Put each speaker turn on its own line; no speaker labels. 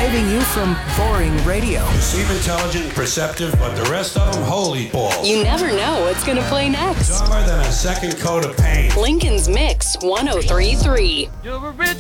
saving you from boring radio.
You seem intelligent and perceptive, but the rest of them, holy balls.
You never know what's going to play next.
Dumber than a second coat of paint.
Lincoln's Mix 1033.